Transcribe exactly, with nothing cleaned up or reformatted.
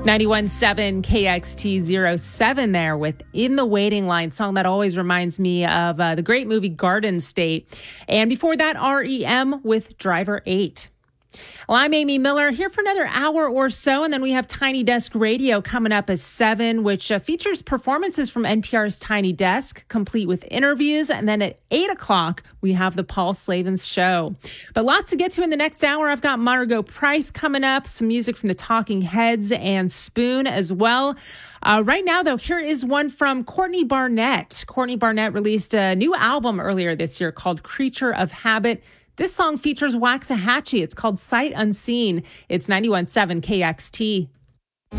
ninety-one point seven K X T zero seven there with In the Waiting Line, song that always reminds me of uh, the great movie Garden State. And before that, R E M with Driver eight. Well, I'm Amy Miller here for another hour or so, and then we have Tiny Desk Radio coming up at seven, which uh, features performances from N P R's Tiny Desk, complete with interviews. And then at eight o'clock, we have the Paul Slavens Show. But lots to get to in the next hour. I've got Margot Price coming up, some music from the Talking Heads and Spoon as well. Uh, right now, though, here is one from Courtney Barnett. Courtney Barnett released a new album earlier this year called Creature of Habit. This song features Waxahachie. It's called Sight Unseen. It's ninety-one point seven K X T.